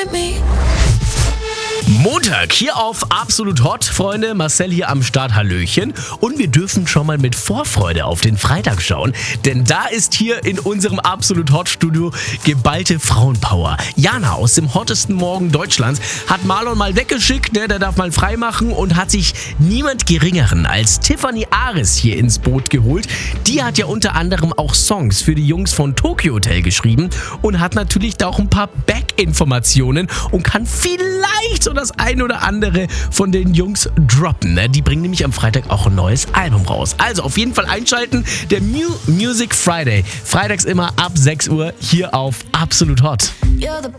Montag hier auf Absolut Hot, Freunde. Marcel hier am Start, hallöchen. Und wir dürfen schon mal mit Vorfreude auf den Freitag schauen, denn da ist hier in unserem Absolut Hot Studio geballte Frauenpower. Jana aus dem hottesten Morgen Deutschlands hat Marlon mal weggeschickt, der darf mal frei machen, und hat sich niemand Geringeren als Tiffany Ares hier ins Boot geholt. Die hat ja unter anderem auch Songs für die Jungs von Tokyo Hotel geschrieben und hat natürlich da auch ein paar Back-Informationen und kann vielleicht so das ein oder andere von den Jungs droppen. Die bringen nämlich am Freitag auch ein neues Album raus. Also auf jeden Fall einschalten, der Music Friday. Freitags immer ab 6 Uhr hier auf Absolut Hot. You're the